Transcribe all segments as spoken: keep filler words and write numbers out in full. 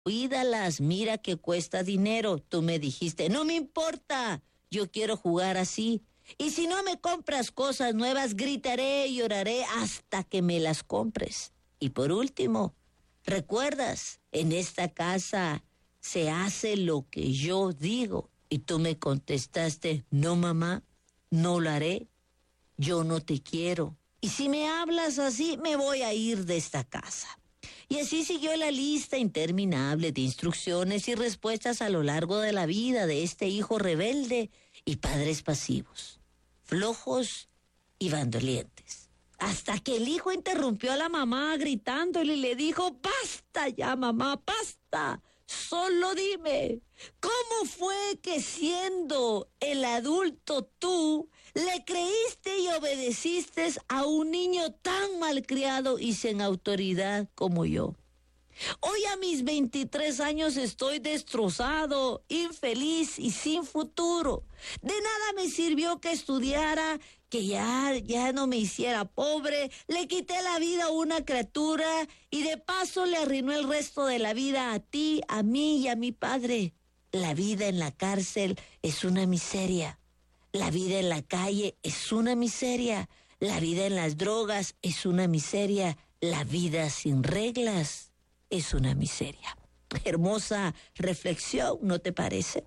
Cuídalas, mira que cuesta dinero. Tú me dijiste, no me importa, yo quiero jugar así. Y si no me compras cosas nuevas, gritaré y lloraré hasta que me las compres. Y por último, ¿recuerdas? En esta casa se hace lo que yo digo. Y tú me contestaste, no mamá, no lo haré, yo no te quiero. Y si me hablas así, me voy a ir de esta casa. Y así siguió la lista interminable de instrucciones y respuestas a lo largo de la vida de este hijo rebelde y padres pasivos, flojos y bandolientes. Hasta que el hijo interrumpió a la mamá gritándole y le dijo, basta ya mamá, basta. Solo dime, ¿cómo fue que siendo el adulto tú le creíste y obedeciste a un niño tan malcriado y sin autoridad como yo? Hoy a mis veintitrés años estoy destrozado, infeliz y sin futuro. De nada me sirvió que estudiara, que ya, ya no me hiciera pobre. Le quité la vida a una criatura y de paso le arruinó el resto de la vida a ti, a mí y a mi padre. La vida en la cárcel es una miseria. La vida en la calle es una miseria. La vida en las drogas es una miseria. La vida sin reglas es una miseria. Hermosa reflexión, ¿no te parece?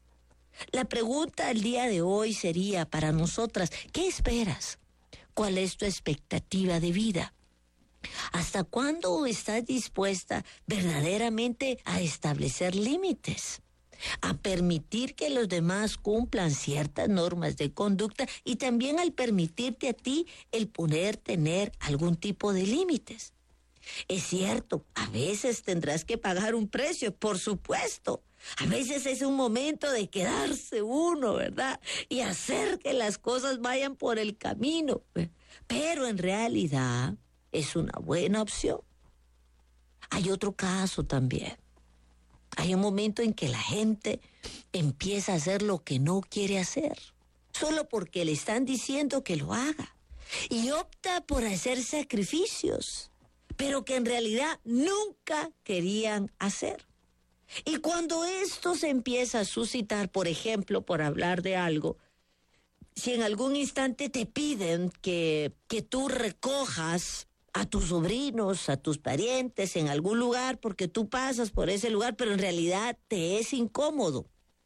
La pregunta al día de hoy sería para nosotras, ¿qué esperas? ¿Cuál es tu expectativa de vida? ¿Hasta cuándo estás dispuesta verdaderamente a establecer límites? A permitir que los demás cumplan ciertas normas de conducta y también al permitirte a ti el poder tener algún tipo de límites. Es cierto, a veces tendrás que pagar un precio, por supuesto. A veces es un momento de quedarse uno, ¿verdad? Y hacer que las cosas vayan por el camino. Pero en realidad es una buena opción. Hay otro caso también. Hay un momento en que la gente empieza a hacer lo que no quiere hacer, solo porque le están diciendo que lo haga. Y opta por hacer sacrificios, pero que en realidad nunca querían hacer. Y cuando esto se empieza a suscitar, por ejemplo, por hablar de algo, si en algún instante te piden que, que tú recojas a tus sobrinos, a tus parientes en algún lugar, porque tú pasas por ese lugar, pero en realidad te es incómodo.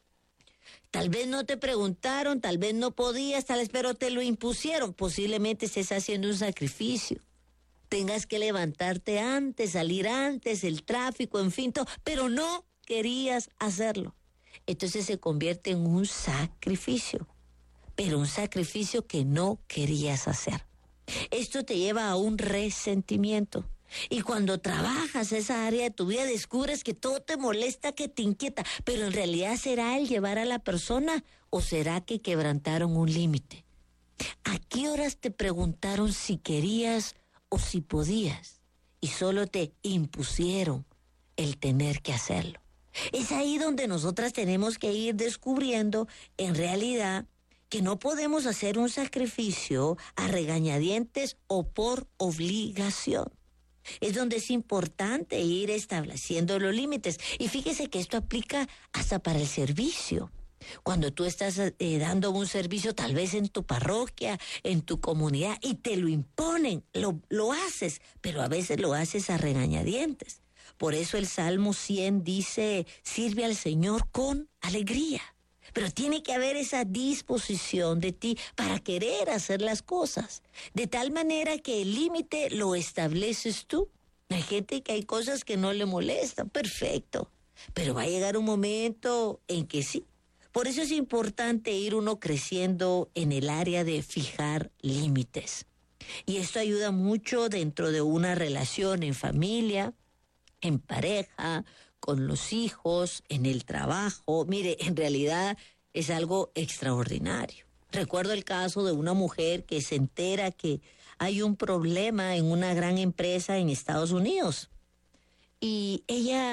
Tal vez no te preguntaron, tal vez no podías, tal vez, pero te lo impusieron. Posiblemente estés haciendo un sacrificio. Tengas que levantarte antes, salir antes, el tráfico, en fin, todo, pero no querías hacerlo. Entonces se convierte en un sacrificio, pero un sacrificio que no querías hacer. Esto te lleva a un resentimiento. Y cuando trabajas esa área de tu vida, descubres que todo te molesta, que te inquieta, pero en realidad ¿será el llevar a la persona o será que quebrantaron un límite? ¿A qué horas te preguntaron si querías o si podías y solo te impusieron el tener que hacerlo? Es ahí donde nosotras tenemos que ir descubriendo en realidad que no podemos hacer un sacrificio a regañadientes o por obligación. Es donde es importante ir estableciendo los límites. Y fíjese que esto aplica hasta para el servicio. Cuando tú estás eh, dando un servicio, tal vez en tu parroquia, en tu comunidad, y te lo imponen, lo, lo haces, pero a veces lo haces a regañadientes. Por eso el Salmo cien dice, sirve al Señor con alegría. Pero tiene que haber esa disposición de ti para querer hacer las cosas, de tal manera que el límite lo estableces tú. Hay gente que hay cosas que no le molestan, perfecto, pero va a llegar un momento en que sí. Por eso es importante ir uno creciendo en el área de fijar límites. Y esto ayuda mucho dentro de una relación en familia, en pareja, con los hijos, en el trabajo. Mire, en realidad es algo extraordinario. Recuerdo el caso de una mujer que se entera que hay un problema en una gran empresa en Estados Unidos. Y ella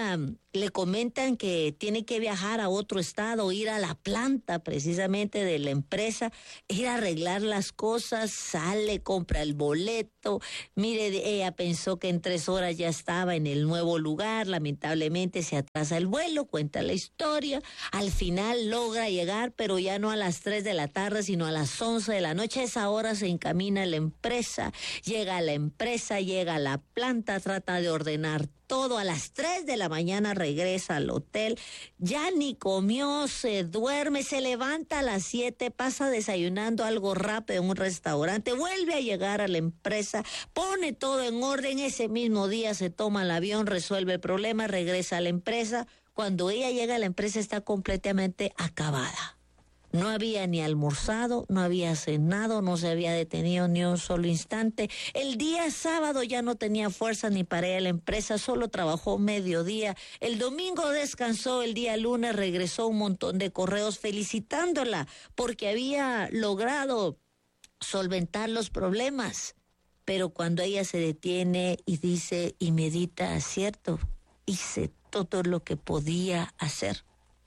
le comentan que tiene que viajar a otro estado, ir a la planta precisamente de la empresa, ir a arreglar las cosas, sale, compra el boleto. Mire, ella pensó que en tres horas ya estaba en el nuevo lugar, lamentablemente se atrasa el vuelo, cuenta la historia, al final logra llegar, pero ya no a las tres de la tarde, sino a las once de la noche. A esa hora se encamina a la empresa, llega a la empresa, llega a la planta, trata de ordenar todo. A las tres de la mañana regresa al hotel, ya ni comió, se duerme, se levanta a las siete, pasa desayunando algo rápido en un restaurante, vuelve a llegar a la empresa, pone todo en orden, ese mismo día se toma el avión, resuelve el problema, regresa a la empresa. Cuando ella llega a la empresa está completamente acabada. No había ni almorzado, no había cenado, no se había detenido ni un solo instante. El día sábado ya no tenía fuerza ni para ir a la empresa, solo trabajó mediodía. El domingo descansó, el día lunes regresó un montón de correos felicitándola porque había logrado solventar los problemas. Pero cuando ella se detiene y dice y medita, cierto, hice todo lo que podía hacer.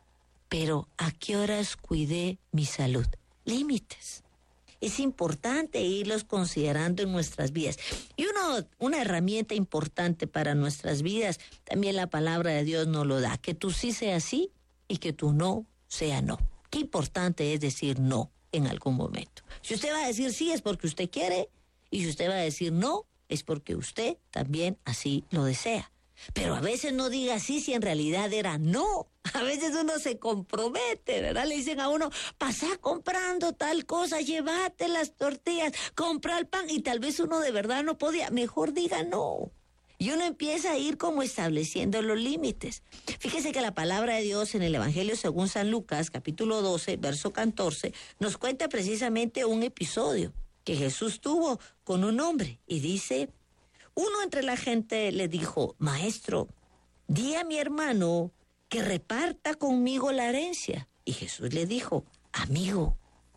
Pero ¿a qué horas cuidé mi salud? Límites. Es importante irlos considerando en nuestras vidas. Y uno, una herramienta importante para nuestras vidas, también la palabra de Dios nos lo da, que tú sí sea sí y que tú no sea no. Qué importante es decir no en algún momento. Si usted va a decir sí es porque usted quiere, y si usted va a decir no es porque usted también así lo desea. Pero a veces no diga sí si en realidad era no. A veces uno se compromete, ¿verdad? Le dicen a uno, pasá comprando tal cosa, llévate las tortillas, compra el pan, y tal vez uno de verdad no podía. Mejor diga no. Y uno empieza a ir como estableciendo los límites. Fíjese que la palabra de Dios en el Evangelio según San Lucas, capítulo doce, verso catorce, nos cuenta precisamente un episodio que Jesús tuvo con un hombre. Y dice, uno entre la gente le dijo, maestro, di a mi hermano que reparta conmigo la herencia. Y Jesús le dijo, amigo,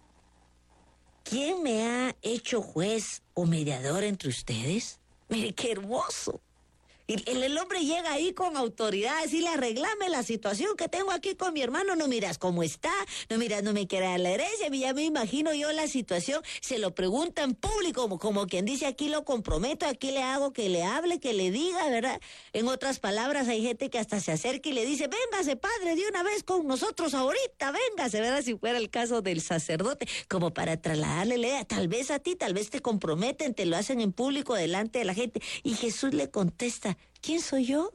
¿quién me ha hecho juez o mediador entre ustedes? Mire, qué hermoso. Y el, el hombre llega ahí con autoridad a decirle, arreglame la situación que tengo aquí con mi hermano, no miras cómo está, no miras, no me quiere dar la herencia, ya me imagino yo la situación, se lo pregunta en público, como, como quien dice, aquí lo comprometo, aquí le hago que le hable, que le diga, ¿verdad? En otras palabras, hay gente que hasta se acerca y le dice, véngase padre, de una vez con nosotros ahorita, véngase, ¿verdad? Si fuera el caso del sacerdote, como para trasladarle la idea, tal vez a ti, tal vez te comprometen, te lo hacen en público delante de la gente, y Jesús le contesta, ¿quién soy yo?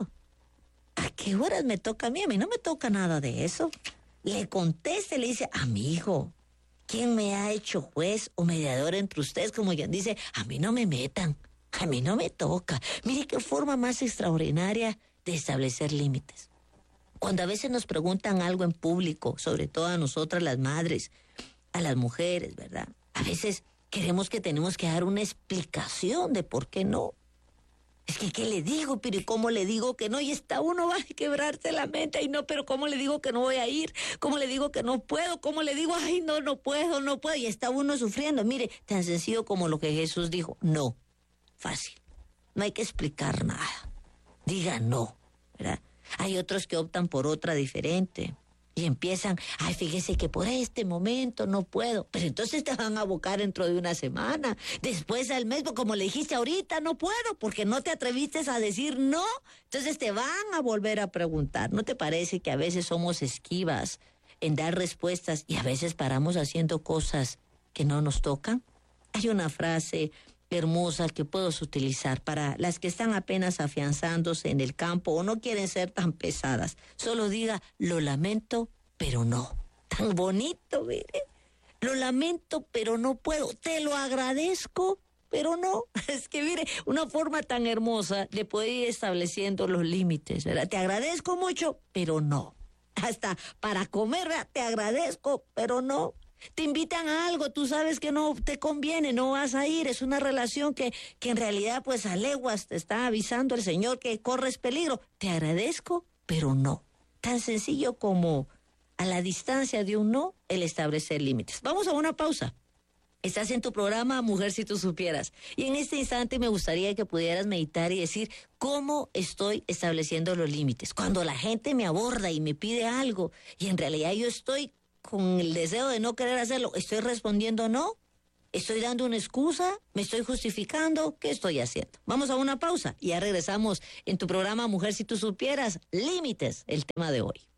¿A qué horas me toca a mí? A mí no me toca nada de eso. Le contesta y le dice, amigo, ¿quién me ha hecho juez o mediador entre ustedes? Como quien dice, a mí no me metan, a mí no me toca. Mire qué forma más extraordinaria de establecer límites. Cuando a veces nos preguntan algo en público, sobre todo a nosotras las madres, a las mujeres, ¿verdad? A veces queremos que tenemos que dar una explicación de por qué no. Es que, ¿qué le digo? Pero ¿y cómo le digo que no? Y está uno va a quebrarse la mente. Ay, no, pero ¿cómo le digo que no voy a ir? ¿Cómo le digo que no puedo? ¿Cómo le digo, ay, no, no puedo, no puedo? Y está uno sufriendo. Mire, tan sencillo como lo que Jesús dijo. No. Fácil. No hay que explicar nada. Diga no, ¿verdad? Hay otros que optan por otra diferente. Y empiezan, ay, fíjese que por este momento no puedo. Pero entonces te van a abocar dentro de una semana. Después al mes, como le dijiste ahorita, no puedo, porque no te atreviste a decir no. Entonces te van a volver a preguntar. ¿No te parece que a veces somos esquivas en dar respuestas y a veces paramos haciendo cosas que no nos tocan? Hay una frase hermosa que puedes utilizar para las que están apenas afianzándose en el campo o no quieren ser tan pesadas. Solo diga, lo lamento, pero no. Tan bonito, mire. Lo lamento, pero no puedo. Te lo agradezco, pero no. Es que mire, una forma tan hermosa de poder ir estableciendo los límites, ¿verdad? Te agradezco mucho, pero no. Hasta para comer, ¿verdad? Te agradezco, pero no. Te invitan a algo, tú sabes que no te conviene, no vas a ir, es una relación que, que en realidad pues a leguas te está avisando el Señor que corres peligro. Te agradezco, pero no. Tan sencillo como a la distancia de un no, el establecer límites. Vamos a una pausa. Estás en tu programa Mujer si tú supieras. Y en este instante me gustaría que pudieras meditar y decir cómo estoy estableciendo los límites. Cuando la gente me aborda y me pide algo y en realidad yo estoy con el deseo de no querer hacerlo, ¿estoy respondiendo no? ¿Estoy dando una excusa? ¿Me estoy justificando? ¿Qué estoy haciendo? Vamos a una pausa y ya regresamos en tu programa Mujer si tú supieras. Límites, el tema de hoy.